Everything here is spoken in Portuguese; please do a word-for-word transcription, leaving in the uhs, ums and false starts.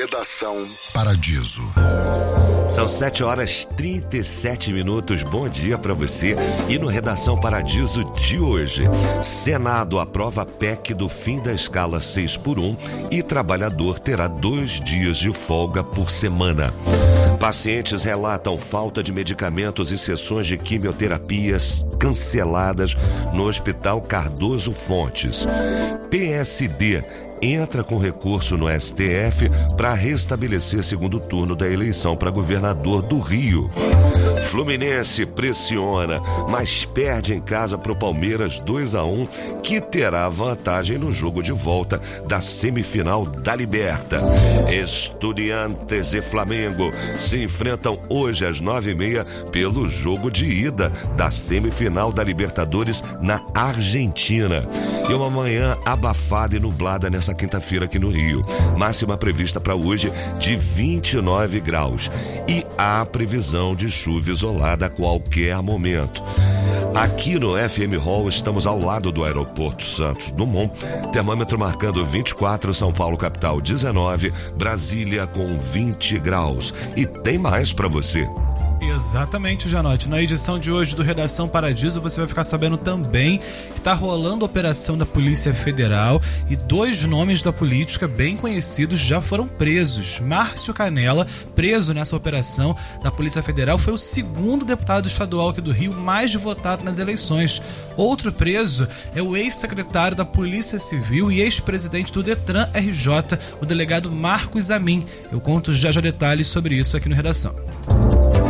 Redação Paradiso. São sete horas e trinta e sete minutos. Bom dia para você. E no Redação Paradiso de hoje, Senado aprova a P E C do fim da escala seis por um e trabalhador terá dois dias de folga por semana. Pacientes relatam falta de medicamentos e sessões de quimioterapias canceladas no Hospital Cardoso Fontes. P S D entra com recurso no S T F para restabelecer segundo turno da eleição para governador do Rio. Fluminense pressiona, mas perde em casa para o Palmeiras dois a um, que terá vantagem no jogo de volta da semifinal da Liberta. Estudiantes e Flamengo se enfrentam hoje às nove e meia pelo jogo de ida da semifinal da Libertadores na Argentina. E uma manhã abafada e nublada nessa quinta-feira aqui no Rio. Máxima prevista para hoje de vinte e nove graus. E há previsão de chuva isolada a qualquer momento. Aqui no F M Hall estamos ao lado do aeroporto Santos Dumont. Termômetro marcando vinte e quatro, São Paulo capital dezenove, Brasília com vinte graus. E tem mais para você. Exatamente, Janote. Na edição de hoje do Redação Paradiso, você vai ficar sabendo também que está rolando a operação da Polícia Federal e dois nomes da política bem conhecidos já foram presos. Márcio Canela, preso nessa operação da Polícia Federal, foi o segundo deputado estadual aqui do Rio mais votado nas eleições. Outro preso é o ex-secretário da Polícia Civil e ex-presidente do Detran R J, o delegado Marcos Amin. Eu conto já já detalhes sobre isso aqui no Redação.